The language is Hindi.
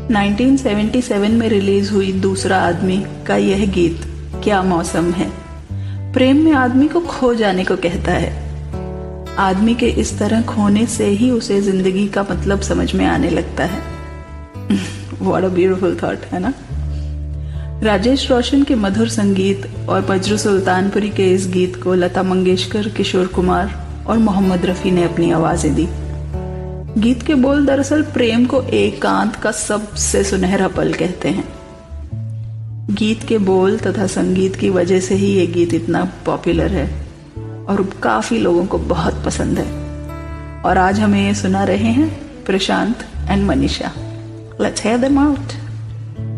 1977 में रिलीज हुई दूसरा आदमी का यह गीत क्या मौसम है प्रेम में आदमी को खो जाने को कहता है। आदमी के इस तरह खोने से ही उसे जिंदगी का मतलब समझ में आने लगता है। व्हाट अ ब्यूटीफुल थॉट, है ना। राजेश रोशन के मधुर संगीत और बजरू सुल्तानपुरी के इस गीत को लता मंगेशकर, किशोर कुमार और मोहम्मद रफी ने अपनी आवाजें दी। गीत के बोल दरअसल प्रेम को एकांत का सबसे सुनहरा पल कहते हैं। गीत के बोल तथा संगीत की वजह से ही ये गीत इतना पॉपुलर है और काफी लोगों को बहुत पसंद है। और आज हमें ये सुना रहे हैं प्रशांत and Manisha. Let's hear them out.